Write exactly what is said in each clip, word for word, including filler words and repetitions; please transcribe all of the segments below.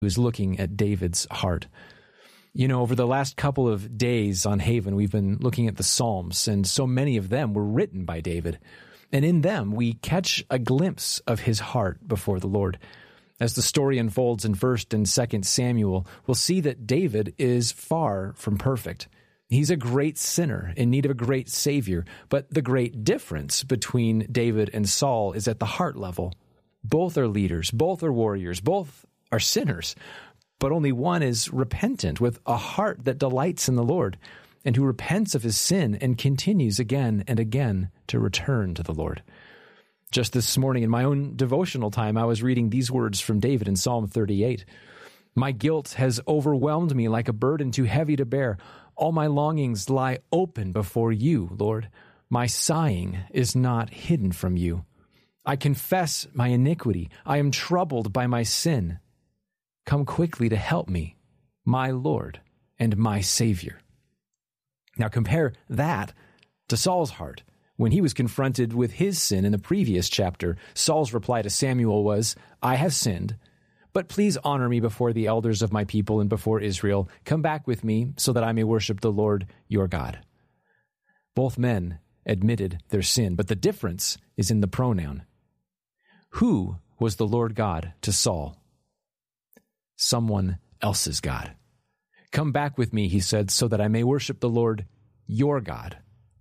He was looking at David's heart. You know, over the last couple of days on Haven, we've been looking at the Psalms, and so many of them were written by David. And in them, we catch a glimpse of his heart before the Lord. As the story unfolds in First and Second Samuel, we'll see that David is far from perfect. He's a great sinner in need of a great Savior, but the great difference between David and Saul is at the heart level. Both are leaders, both are warriors, both are sinners, but only one is repentant with a heart that delights in the Lord and who repents of his sin and continues again and again to return to the Lord. Just this morning in my own devotional time, I was reading these words from David in Psalm thirty-eight. My guilt has overwhelmed me like a burden too heavy to bear. All my longings lie open before you, Lord. My sighing is not hidden from you. I confess my iniquity. I am troubled by my sin. Come quickly to help me, my Lord and my Savior. Now compare that to Saul's heart. When he was confronted with his sin in the previous chapter, Saul's reply to Samuel was, I have sinned, but please honor me before the elders of my people and before Israel. Come back with me so that I may worship the Lord your God. Both men admitted their sin, but the difference is in the pronoun. Who was the Lord God to Saul? Someone else's God. Come back with me, he said, so that I may worship the Lord your God.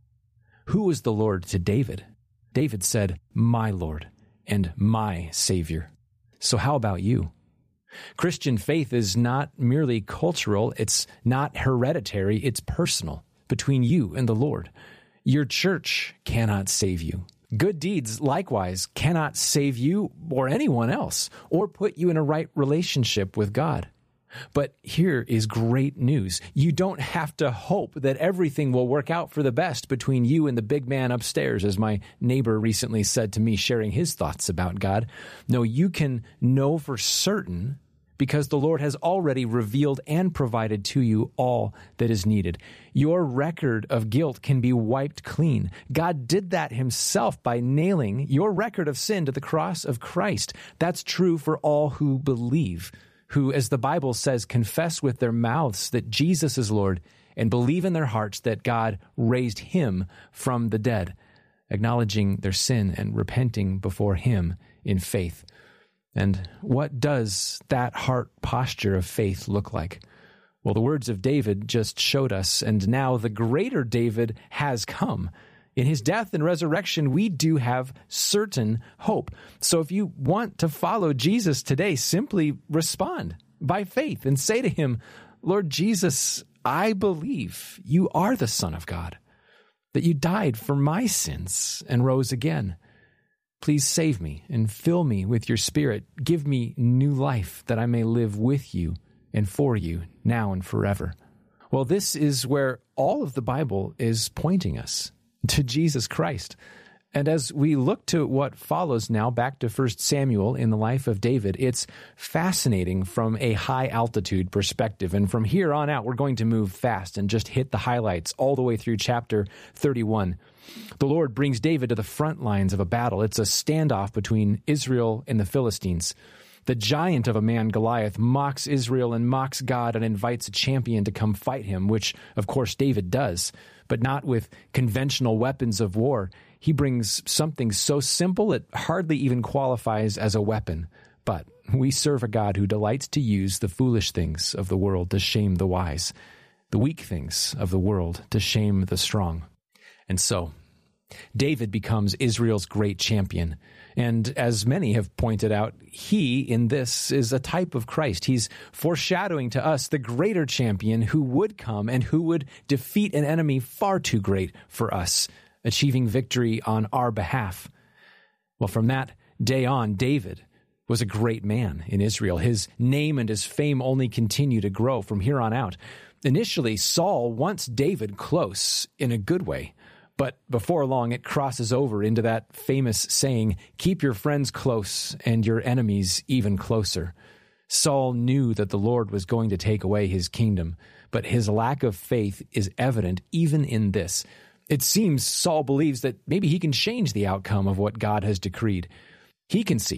Who was the Lord to David? David said, my Lord and my Savior. So how about you? Christian faith is not merely cultural, it's not hereditary, it's personal, between you and the Lord. Your church cannot save you. Good deeds, likewise, cannot save you or anyone else, or put you in a right relationship with God. But here is great news. You don't have to hope that everything will work out for the best between you and the big man upstairs, as my neighbor recently said to me, sharing his thoughts about God. No, you can know for certain because the Lord has already revealed and provided to you all that is needed. Your record of guilt can be wiped clean. God did that himself by nailing your record of sin to the cross of Christ. That's true for all who believe, who, as the Bible says, confess with their mouths that Jesus is Lord and believe in their hearts that God raised him from the dead, acknowledging their sin and repenting before him in faith. And what does that heart posture of faith look like? Well, the words of David just showed us, and now the greater David has come. In his death and resurrection, we do have certain hope. So if you want to follow Jesus today, simply respond by faith and say to him, Lord Jesus, I believe you are the Son of God, that you died for my sins and rose again. Please save me and fill me with your Spirit. Give me new life that I may live with you and for you now and forever. Well, this is where all of the Bible is pointing us, to Jesus Christ. And as we look to what follows now, back to First Samuel in the life of David, it's fascinating from a high-altitude perspective. And from here on out, we're going to move fast and just hit the highlights all the way through chapter thirty-one. The Lord brings David to the front lines of a battle. It's a standoff between Israel and the Philistines. The giant of a man, Goliath, mocks Israel and mocks God and invites a champion to come fight him, which, of course, David does, but not with conventional weapons of war. He brings something so simple it hardly even qualifies as a weapon. But we serve a God who delights to use the foolish things of the world to shame the wise, the weak things of the world to shame the strong. And so, David becomes Israel's great champion. And as many have pointed out, he in this is a type of Christ. He's foreshadowing to us the greater champion who would come and who would defeat an enemy far too great for us, achieving victory on our behalf. Well, from that day on, David was a great man in Israel. His name and his fame only continue to grow from here on out. Initially, Saul wants David close in a good way. But before long, it crosses over into that famous saying, keep your friends close and your enemies even closer. Saul knew that the Lord was going to take away his kingdom, but his lack of faith is evident even in this. It seems Saul believes that maybe he can change the outcome of what God has decreed. He can see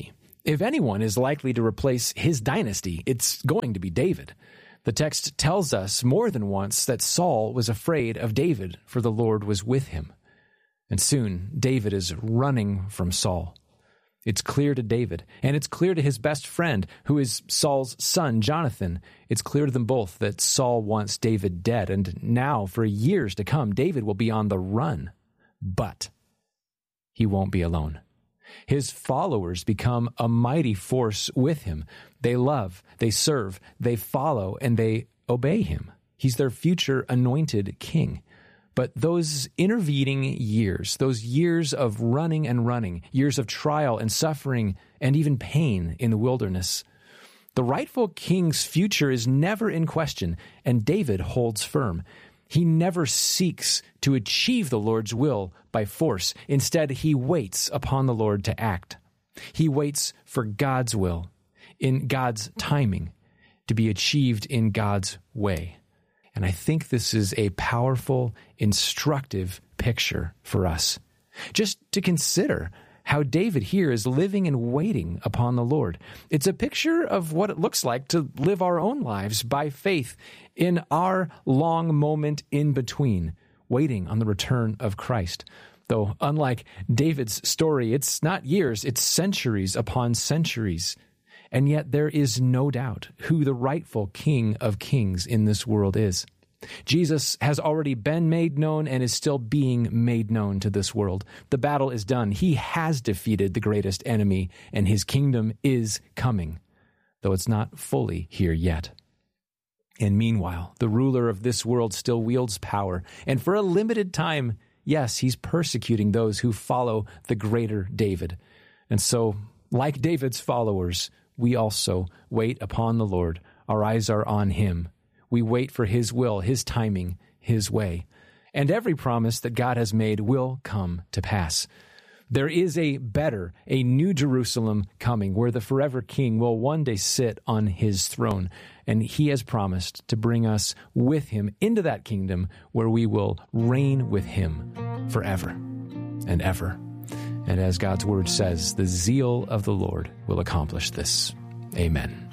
If anyone is likely to replace his dynasty, it's going to be David. The text tells us more than once that Saul was afraid of David, for the Lord was with him. And soon, David is running from Saul. It's clear to David, and it's clear to his best friend, who is Saul's son, Jonathan. It's clear to them both that Saul wants David dead, and now, for years to come, David will be on the run. But he won't be alone. His followers become a mighty force with him. They love, they serve, they follow, and they obey him. He's their future anointed king. But those intervening years, those years of running and running, years of trial and suffering and even pain in the wilderness, the rightful king's future is never in question, and David holds firm. He never seeks to achieve the Lord's will by force. Instead, he waits upon the Lord to act. He waits for God's will, in God's timing, to be achieved in God's way. And I think this is a powerful, instructive picture for us. Just to consider how David here is living and waiting upon the Lord. It's a picture of what it looks like to live our own lives by faith in our long moment in between, waiting on the return of Christ. Though, unlike David's story, it's not years, it's centuries upon centuries. And yet there is no doubt who the rightful King of Kings in this world is. Jesus has already been made known and is still being made known to this world. The battle is done. He has defeated the greatest enemy, and his kingdom is coming, though it's not fully here yet. And meanwhile, the ruler of this world still wields power, and for a limited time, yes, he's persecuting those who follow the greater David. And so, like David's followers, we also wait upon the Lord. Our eyes are on him. We wait for his will, his timing, his way. And every promise that God has made will come to pass. There is a better, a new Jerusalem coming, where the forever king will one day sit on his throne. And he has promised to bring us with him into that kingdom where we will reign with him forever and ever. And as God's word says, the zeal of the Lord will accomplish this. Amen.